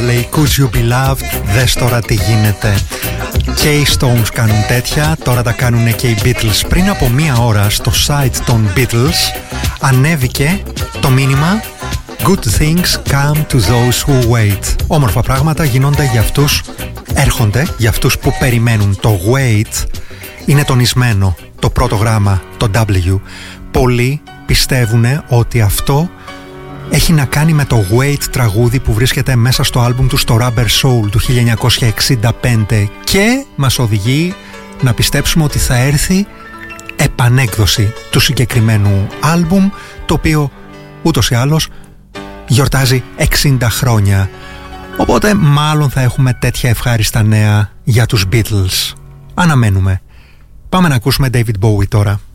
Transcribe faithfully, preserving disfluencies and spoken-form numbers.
λέει Could You Be Loved, δες τώρα τι γίνεται. Και οι Stones κάνουν τέτοια, τώρα τα κάνουν και οι Beatles. Πριν από μία ώρα στο site των Beatles ανέβηκε το μήνυμα Good things come to those who wait. Όμορφα πράγματα γίνονται για αυτούς, έρχονται για αυτούς που περιμένουν. Το wait είναι τονισμένο, το πρώτο γράμμα, το W. Πολλοί πιστεύουν ότι αυτό έχει να κάνει με το Wait τραγούδι που βρίσκεται μέσα στο άλμπουμ του στο Rubber Soul του χίλια εννιακόσια εξήντα πέντε και μας οδηγεί να πιστέψουμε ότι θα έρθει επανέκδοση του συγκεκριμένου άλμπουμ, το οποίο ούτως ή άλλως γιορτάζει εξήντα χρόνια. Οπότε μάλλον θα έχουμε τέτοια ευχάριστα νέα για τους Beatles. Αναμένουμε. Πάμε να ακούσουμε David Bowie τώρα.